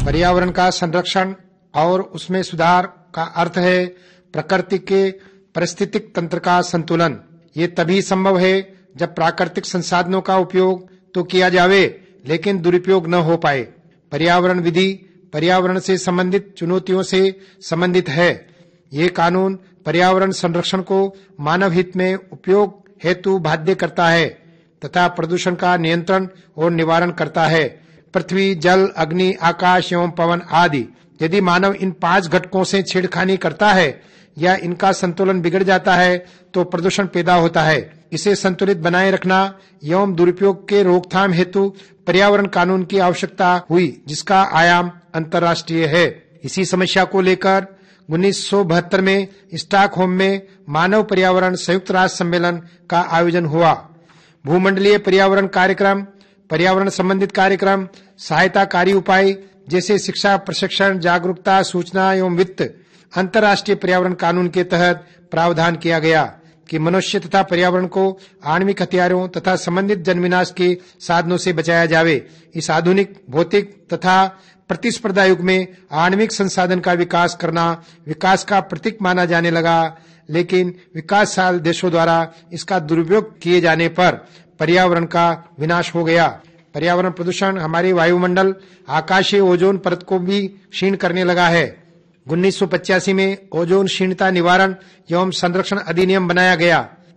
पर्यावरण का संरक्षण और उसमें सुधार का अर्थ है प्रकृति के पारिस्थितिक तंत्र का संतुलन। ये तभी संभव है जब प्राकृतिक संसाधनों का उपयोग तो किया जावे लेकिन दुरुपयोग न हो पाए। पर्यावरण विधि पर्यावरण से संबंधित चुनौतियों से संबंधित है। ये कानून पर्यावरण संरक्षण को मानव हित में उपयोग हेतु बाध्य करता है तथा प्रदूषण का नियंत्रण और निवारण करता है। पृथ्वी, जल, अग्नि, आकाश एवं पवन आदि यदि मानव इन 5 घटकों से छेड़खानी करता है या इनका संतुलन बिगड़ जाता है तो प्रदूषण पैदा होता है। इसे संतुलित बनाए रखना एवं दुरुपयोग के रोकथाम हेतु पर्यावरण कानून की आवश्यकता हुई, जिसका आयाम अंतर्राष्ट्रीय है। इसी समस्या को लेकर 1972 में स्टॉकहोम में मानव पर्यावरण संयुक्त राष्ट्र सम्मेलन का आयोजन हुआ। भूमंडलीय पर्यावरण कार्यक्रम, पर्यावरण संबंधित कार्यक्रम, सहायताकारी उपाय जैसे शिक्षा, प्रशिक्षण, जागरूकता, सूचना एवं वित्त अंतर्राष्ट्रीय पर्यावरण कानून के तहत प्रावधान किया गया कि मनुष्य तथा पर्यावरण को आणविक हथियारों तथा संबंधित जनविनाश के साधनों से बचाया जावे। इस आधुनिक भौतिक तथा प्रतिस्पर्धा युग में आणविक संसाधन का विकास करना विकास का प्रतीक माना जाने लगा, लेकिन विकासशील देशों द्वारा इसका दुरुपयोग किए जाने पर पर्यावरण का विनाश हो गया। पर्यावरण प्रदूषण हमारे वायुमंडल, आकाशीय ओजोन परत को भी क्षीण करने लगा है। 1985 में ओजोन क्षीणता निवारण एवं संरक्षण अधिनियम बनाया गया।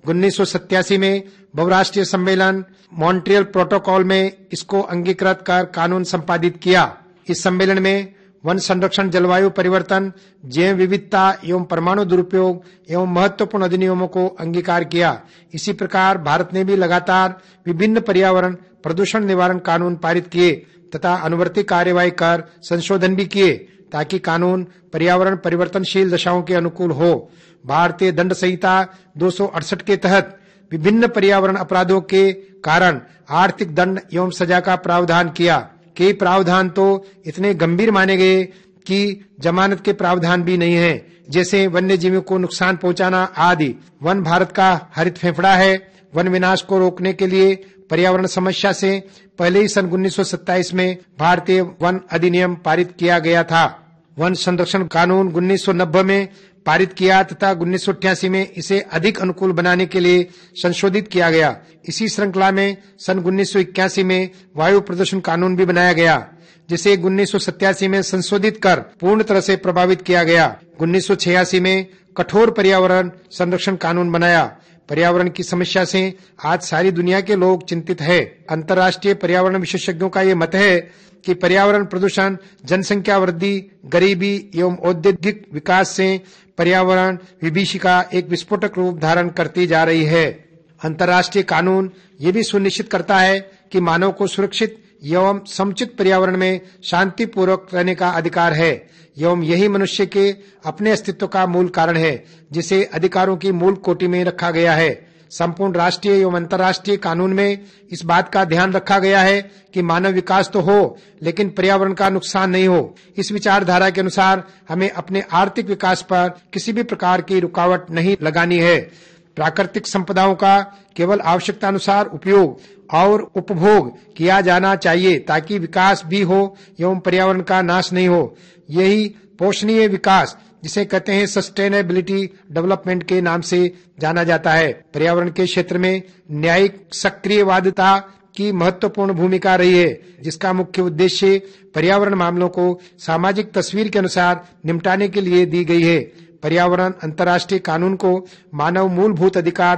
1987 में बहुराष्ट्रीय सम्मेलन मॉन्ट्रियल प्रोटोकॉल में इसको अंगीकृत कर कानून संपादित किया। इस सम्मेलन में वन संरक्षण, जलवायु परिवर्तन, जैव विविधता एवं परमाणु दुरुपयोग एवं महत्वपूर्ण अधिनियमों को अंगीकार किया। इसी प्रकार भारत ने भी लगातार विभिन्न पर्यावरण प्रदूषण निवारण कानून पारित किए तथा अनुवर्ती कार्यवाही कर संशोधन भी किए ताकि कानून पर्यावरण परिवर्तनशील दशाओं के अनुकूल हो। भारतीय दंड संहिता 268 के तहत विभिन्न पर्यावरण अपराधों के कारण आर्थिक दंड एवं सजा का प्रावधान किया। कई प्रावधान तो इतने गंभीर माने गए कि जमानत के प्रावधान भी नहीं है, जैसे वन्य जीवों को नुकसान पहुंचाना आदि। वन भारत का हरित फेफड़ा है। वन विनाश को रोकने के लिए पर्यावरण समस्या से पहले ही सन 1927 में भारतीय वन अधिनियम पारित किया गया था। वन संरक्षण कानून 1990 में पारित किया तथा 1988 में इसे अधिक अनुकूल बनाने के लिए संशोधित किया गया। इसी श्रृंखला में सन 1981 में वायु प्रदूषण कानून भी बनाया गया, जिसे 1987 में संशोधित कर पूर्ण तरह से प्रभावित किया गया। 1986 में कठोर पर्यावरण संरक्षण कानून बनाया। पर्यावरण की समस्या से आज सारी दुनिया के लोग चिंतित है। अंतर्राष्ट्रीय पर्यावरण विशेषज्ञों का ये मत है कि पर्यावरण प्रदूषण, जनसंख्या वृद्धि, गरीबी एवं औद्योगिक विकास से पर्यावरण विभीषिका एक विस्फोटक रूप धारण करती जा रही है। अंतर्राष्ट्रीय कानून ये भी सुनिश्चित करता है कि मानव को सुरक्षित एवं समुचित पर्यावरण में शांतिपूर्वक रहने का अधिकार है एवं यही मनुष्य के अपने अस्तित्व का मूल कारण है, जिसे अधिकारों की मूल कोटि में रखा गया है। संपूर्ण राष्ट्रीय एवं अंतर्राष्ट्रीय कानून में इस बात का ध्यान रखा गया है कि मानव विकास तो हो, लेकिन पर्यावरण का नुकसान नहीं हो। इस विचारधारा के अनुसार हमें अपने आर्थिक विकास पर किसी भी प्रकार की रुकावट नहीं लगानी है। प्राकृतिक संपदाओं का केवल आवश्यकता अनुसार उपयोग और उपभोग किया जाना चाहिए ताकि विकास भी हो एवं पर्यावरण का नाश नहीं हो। यही पोषणीय विकास, जिसे कहते हैं सस्टेनेबिलिटी डेवलपमेंट के नाम से जाना जाता है। पर्यावरण के क्षेत्र में न्यायिक सक्रियवादिता की महत्वपूर्ण भूमिका रही है, जिसका मुख्य उद्देश्य पर्यावरण मामलों को सामाजिक तस्वीर के अनुसार निपटाने के लिए दी गई है। पर्यावरण अंतर्राष्ट्रीय कानून को मानव मूलभूत अधिकार